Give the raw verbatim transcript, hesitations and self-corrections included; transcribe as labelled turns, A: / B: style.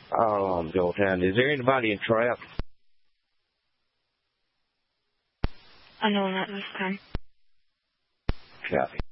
A: Um, Joeltown. Is there anybody in trap?
B: I know not this time.
A: Copy.